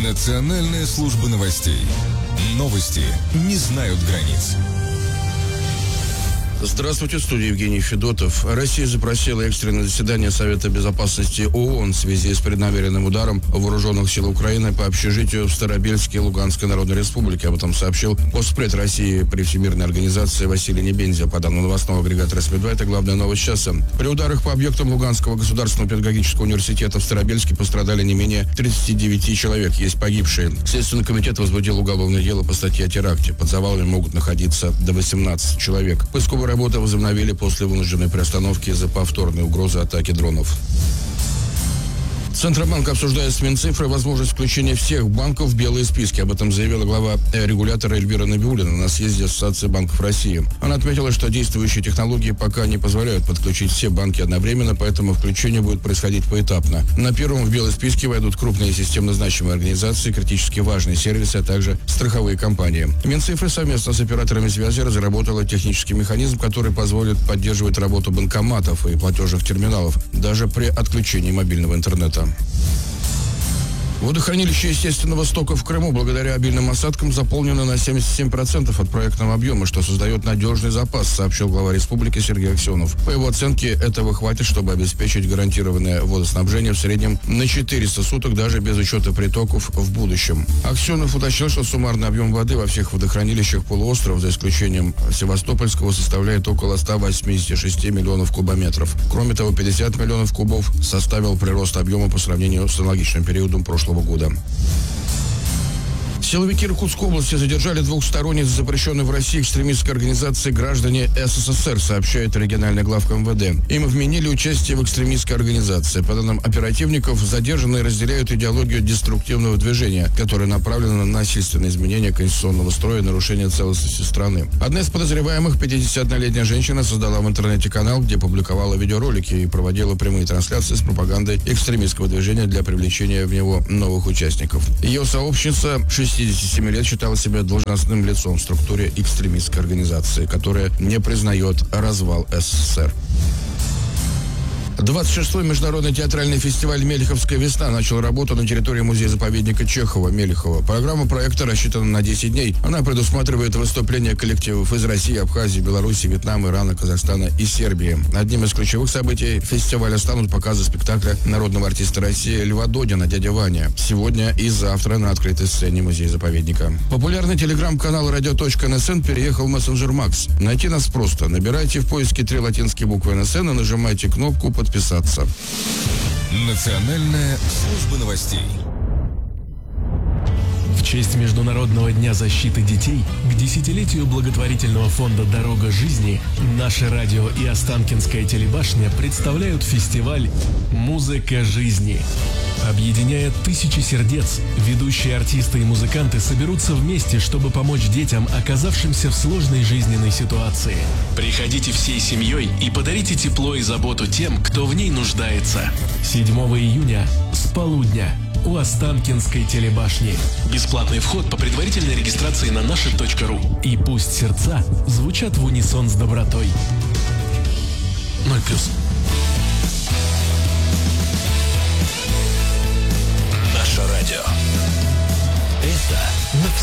Национальная служба новостей. Новости не знают границ. Здравствуйте, в студии Евгений Федотов. Россия запросила экстренное заседание Совета Безопасности ООН в связи с преднамеренным ударом вооруженных сил Украины по общежитию в Старобельске Луганской Народной Республики. Об этом сообщил постпред России при Всемирной организации Василий Небензя. По данным новостного агрегатора СМИ-2, это главная новость часа. При ударах по объектам Луганского государственного педагогического университета в Старобельске пострадали не менее 39 человек. Есть погибшие. Следственный комитет возбудил уголовное дело по статье о теракте. Под завалами могут находиться до 18 человек. Поисковые работы возобновили после вынужденной приостановки из-за повторной угрозы атаки дронов. Центробанк обсуждает с Минцифрой возможность включения всех банков в белые списки. Об этом заявила глава регулятора Эльвира Набиуллина на съезде Ассоциации банков России. Она отметила, что действующие технологии пока не позволяют подключить все банки одновременно, поэтому включение будет происходить поэтапно. На первом в белые списки войдут крупные системно значимые организации, критически важные сервисы, а также страховые компании. Минцифра совместно с операторами связи разработала технический механизм, который позволит поддерживать работу банкоматов и платежных терминалов даже при отключении мобильного интернета. Водохранилище естественного стока в Крыму благодаря обильным осадкам заполнено на 77% от проектного объема, что создает надежный запас, сообщил глава республики Сергей Аксенов. По его оценке, этого хватит, чтобы обеспечить гарантированное водоснабжение в среднем на 400 суток, даже без учета притоков в будущем. Аксенов уточнил, что суммарный объем воды во всех водохранилищах полуострова, за исключением Севастопольского, составляет около 186 миллионов кубометров. Кроме того, 50 миллионов кубов составил прирост объема по сравнению с аналогичным периодом прошлого года. Силовики Иркутской области задержали двух сторонниц запрещенной в России экстремистской организации «Граждане СССР», сообщает региональная главка МВД. Им вменили участие в экстремистской организации. По данным оперативников, задержанные разделяют идеологию деструктивного движения, которое направлено на насильственное изменение конституционного строя и нарушение целостности страны. Одна из подозреваемых, 51-летняя женщина, создала в интернете канал, где публиковала видеоролики и проводила прямые трансляции с пропагандой экстремистского движения для привлечения в него новых участников. Ее сообщница, 67 лет, считала себя должностным лицом в структуре экстремистской организации, которая не признает развал СССР. 26-й международный театральный фестиваль «Мелиховская весна» начал работу на территории музея-заповедника Чехова-Мелихова. Программа проекта рассчитана на 10 дней. Она предусматривает выступления коллективов из России, Абхазии, Беларуси, Вьетнама, Ирана, Казахстана и Сербии. Одним из ключевых событий фестиваля станут показы спектакля народного артиста России Льва Додина «Дядя Ваня» сегодня и завтра на открытой сцене музея-заповедника. Популярный телеграм-канал radio.nsn переехал в мессенджер Макс. Найти нас просто. Набирайте в поиске 3 латинские буквы НСН и нажимайте кнопку «Подписаться». Национальная служба новостей. В честь Международного дня защиты детей к десятилетию благотворительного фонда «Дорога жизни» наше радио и Останкинская телебашня представляют фестиваль «Музыка жизни». Объединяя тысячи сердец, ведущие артисты и музыканты соберутся вместе, чтобы помочь детям, оказавшимся в сложной жизненной ситуации. Приходите всей семьей и подарите тепло и заботу тем, кто в ней нуждается. 7 июня с полудня у Останкинской телебашни. Бесплатный вход по предварительной регистрации на наши.ру. И пусть сердца звучат в унисон с добротой. 0+. Наше радио. Это навсегда.